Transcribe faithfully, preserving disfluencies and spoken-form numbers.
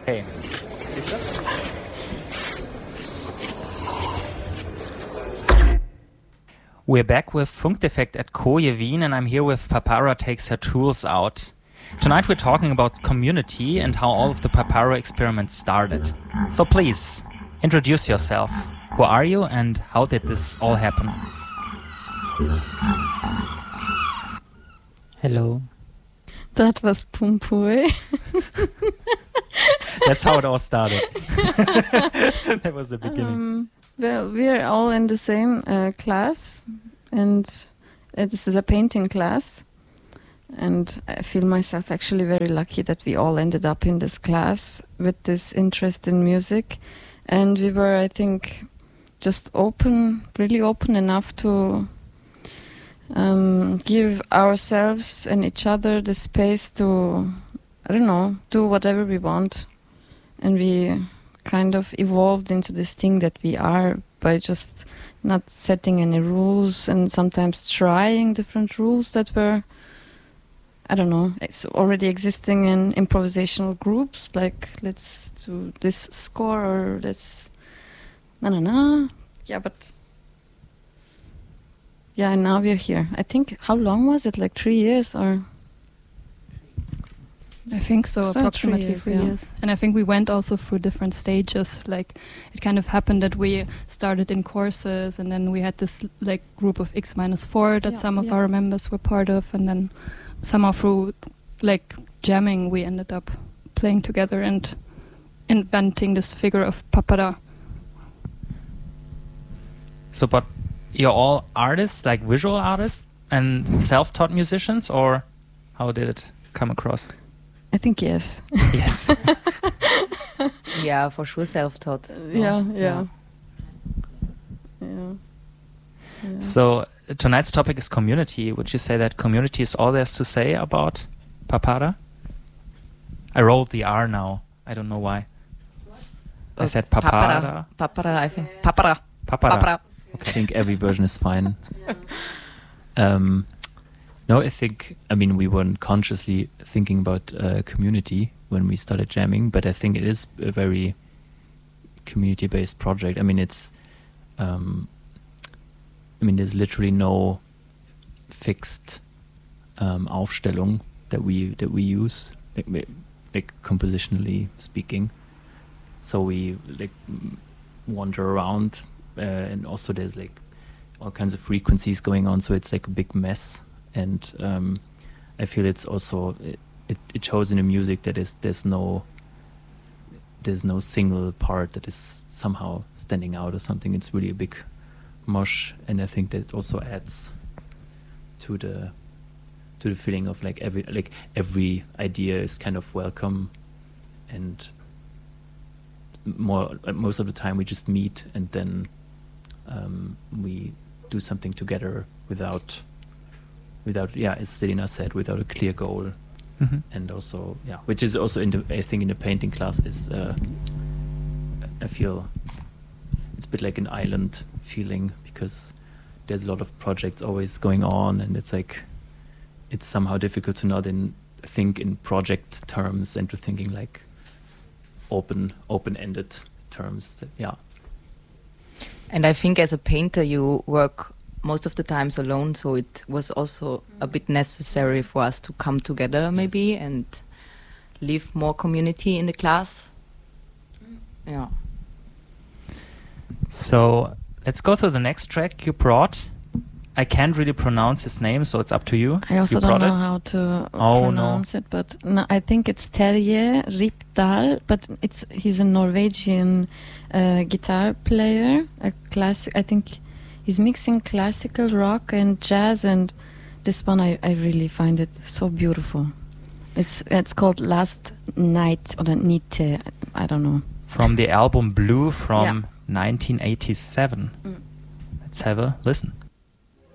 Hey. We're back with Funkdefekt at Koje Wien, and I'm here with Papara Takes Her Tools Out. Tonight we're talking about community and how all of the Papara experiments started. So please, introduce yourself. Who are you and how did this all happen? Hello. That was Pumpui. That's how it all started. That was the beginning. Um, well, we're all in the same uh, class, and uh, this is a painting class. And I feel myself actually very lucky that we all ended up in this class with this interest in music. And we were, I think, just open, really open enough to um, give ourselves and each other the space to, I don't know, do whatever we want. And we kind of evolved into this thing that we are by just not setting any rules and sometimes trying different rules that were, I don't know, it's already existing in improvisational groups, like let's do this score or let's na na na. Yeah, but yeah, and now we're here. I think, how long was it? Like three years or? I think so, So approximately three years, three yeah. years. And I think we went also through different stages. Like it kind of happened that we started in courses, and then we had this like group of X minus four that Yeah, some of yeah. our members were part of, and then somehow through like jamming we ended up playing together and inventing this figure of Papara. So, but you're all artists, like visual artists and self-taught musicians, or how did it come across? I think yes. Yes. Yeah, for sure self-taught. Yeah, yeah. Yeah. Yeah. So uh, tonight's topic is community. Would you say that community is all there's to say about Papara? I rolled the R now. I don't know why. I Uh, said Papara. Papara, I think. Papara. Papara. Papara. I think every version is fine. Um, no, I think, I mean, we weren't consciously thinking about uh, community when we started jamming, but I think it is a very community-based project. I mean, it's, um, I mean, there's literally no fixed um, Aufstellung that we that we use, like, ma- like compositionally speaking. So we like m- wander around, uh, and also there's like all kinds of frequencies going on. So it's like a big mess, and um, I feel it's also it, it, it shows in the music that is there's no there's no single part that is somehow standing out or something. It's really a big mosh, and I think that also adds to the to the feeling of like every like every idea is kind of welcome, and more most of the time we just meet and then um, we do something together without without yeah, as Selina said, without a clear goal. Mhm. And also yeah, which is also in the I think in the painting class is uh, I feel it's a bit like an island feeling, because there's a lot of projects always going on, and it's like it's somehow difficult to not in think in project terms and to thinking like open open-ended terms that, yeah. And I think as a painter you work most of the times alone, so it was also a bit necessary for us to come together maybe Yes. and leave more community in the class. Yeah. So let's go to the next track you brought. I can't really pronounce his name, so it's up to you. I also You don't brought know it? how to Oh, no. pronounce it, but no, I think it's Terje Rypdal, but it's he's a Norwegian uh, guitar player. A classic. I think he's mixing classical rock and jazz, and this one I, I really find it so beautiful. It's it's called Last Night or Night. I don't know. From the album Blue from Yeah. nineteen eighty-seven. Mm. Let's have a listen.